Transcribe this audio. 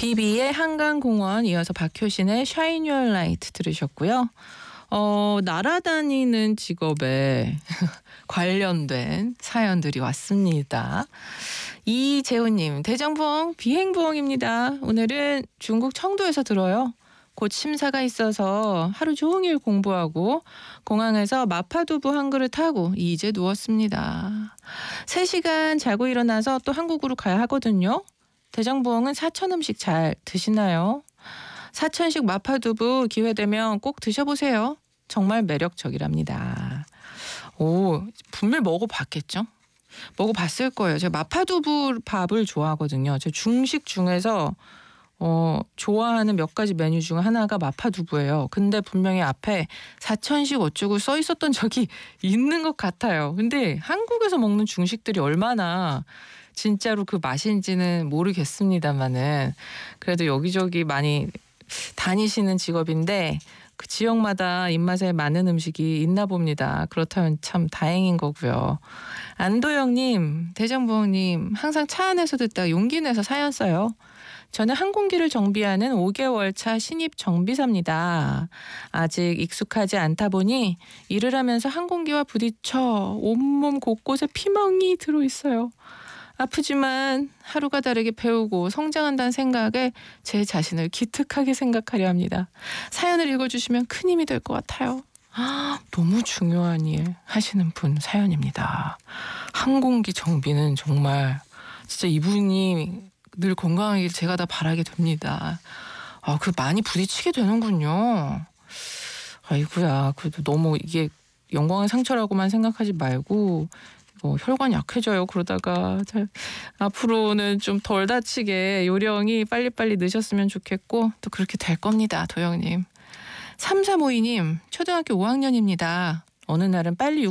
비비의 한강공원, 이어서 박효신의 Shine Your Light 들으셨고요. 날아다니는 직업에 관련된 사연들이 왔습니다. 이재훈님, 대장부엉 비행부엉입니다. 오늘은 중국 청도에서 들어요. 곧 심사가 있어서 하루 종일 공부하고 공항에서 마파두부 한 그릇 하고 이제 누웠습니다. 3시간 자고 일어나서 또 한국으로 가야 하거든요. 대장부엉은 사천 음식 잘 드시나요? 사천식 마파두부 기회되면 꼭 드셔보세요. 정말 매력적이랍니다. 오, 분명히 먹어봤겠죠? 먹어봤을 거예요. 제가 마파두부 밥을 좋아하거든요. 제 중식 중에서 좋아하는 몇 가지 메뉴 중 하나가 마파두부예요. 근데 분명히 앞에 사천식 어쩌고 써 있었던 적이 있는 것 같아요. 근데 한국에서 먹는 중식들이 얼마나 진짜로 그 맛인지는 모르겠습니다만은 그래도 여기저기 많이 다니시는 직업인데 그 지역마다 입맛에 맞는 음식이 있나 봅니다. 그렇다면 참 다행인 거고요. 안도영님, 대장부엉님, 항상 차 안에서 듣다가 용기 내서 사연 써요. 저는 항공기를 정비하는 5개월 차 신입 정비사입니다. 아직 익숙하지 않다 보니 일을 하면서 항공기와 부딪혀 온몸 곳곳에 피멍이 들어있어요. 아프지만 하루가 다르게 배우고 성장한다는 생각에 제 자신을 기특하게 생각하려 합니다. 사연을 읽어주시면 큰 힘이 될 것 같아요. 너무 중요한 일 하시는 분 사연입니다. 항공기 정비는 정말 진짜 이분이 늘 건강하길 제가 다 바라게 됩니다. 그 많이 부딪히게 되는군요. 아이고야, 그래도 너무 이게 영광의 상처라고만 생각하지 말고 혈관 약해져요. 그러다가 앞으로는 좀 덜 다치게 요령이 빨리빨리 느셨으면 좋겠고 또 그렇게 될 겁니다. 도영님. 3352님, 초등학교 5학년입니다. 어느 날은 빨리